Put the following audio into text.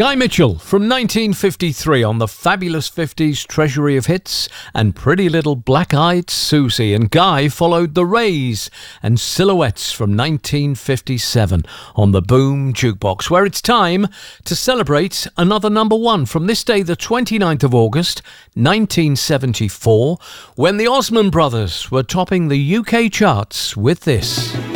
Guy Mitchell from 1953 on the fabulous 50s treasury of hits and Pretty Little Black-Eyed Susie. And Guy followed The Rays and Silhouettes from 1957 on the Boom Jukebox, where it's time to celebrate another number one from this day, the 29th of August 1974, when the Osmond Brothers were topping the UK charts with this.